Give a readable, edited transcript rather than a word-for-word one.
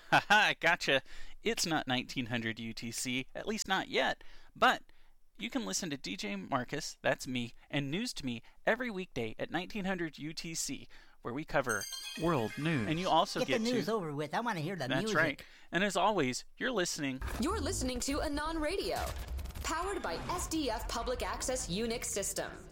Haha, gotcha. It's not 1900 UTC, at least not yet. But you can listen to DJ Marcus, that's me, and News to Me every weekday at 1900 UTC, where we cover world news. And you also get the news over with. I want to hear the music. That's right. And as always, you're listening to Anon Radio, powered by SDF Public Access Unix System.